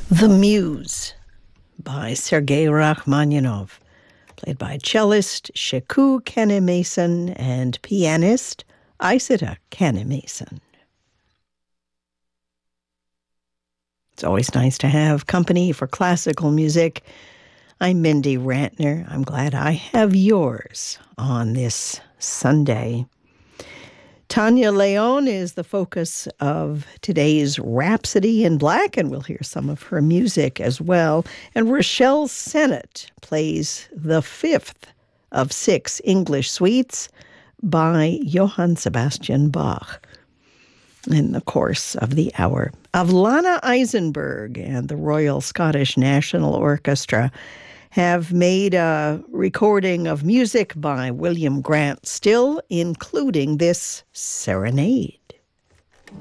The Muse by Sergei Rachmaninoff, played by cellist Sheku Kanneh-Mason and pianist Isata Kanneh-Mason. It's always nice to have company for classical music. I'm Mindy Rantner. I'm glad I have yours on this Sunday. Tanya Leon is the focus of today's Rhapsody in Black, and we'll hear some of her music as well. And Rochelle Sennett plays the fifth of 6 English suites by Johann Sebastian Bach in the course of the hour. Avlana Eisenberg and the Royal Scottish National Orchestra have made a recording of music by William Grant Still, including this serenade.